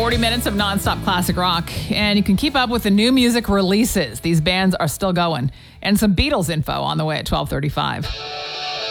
40 minutes of nonstop classic rock, and you can keep up with the new music releases. These bands are still going. And some Beatles info on the way at 12:35.